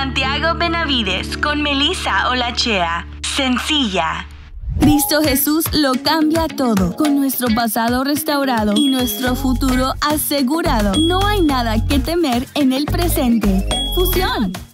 Santiago Benavides con Melissa Olachea. Sencilla. Cristo Jesús lo cambia todo. Con nuestro pasado restaurado y nuestro futuro asegurado, no hay nada que temer en el presente. Fusión.